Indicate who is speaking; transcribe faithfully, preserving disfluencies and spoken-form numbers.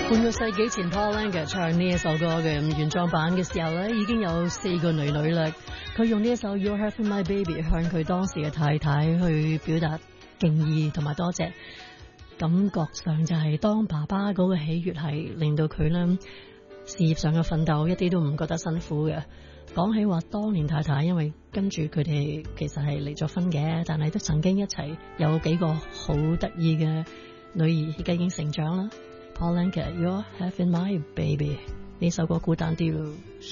Speaker 1: 半個世紀前 Paul Anka 唱呢一首歌嘅原創版嘅時候咧，已經有四個女女啦。佢用呢一首 You're Having My Baby 向佢當時嘅太太去表達敬意同埋多謝，感覺上就係當爸爸嗰個喜悅係令到佢咧事業上嘅奮鬥一啲都唔覺得辛苦嘅。講起話當年太太，因為跟住佢哋其實係離咗婚嘅，但係都曾經一齊有幾個好得意嘅女兒，而家已經成長啦。Paul Anka You're Having My Baby 呢首歌孤單啲咯。